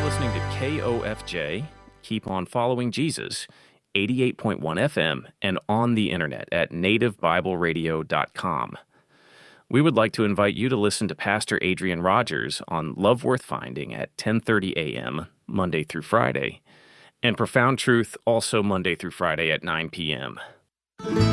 listening to KOFJ. Keep on following Jesus, 88.1 FM, and on the internet at nativebibleradio.com. We would like to invite you to listen to Pastor Adrian Rogers on Love Worth Finding at 10:30 a.m. Monday through Friday, and Profound Truth also Monday through Friday at 9 p.m.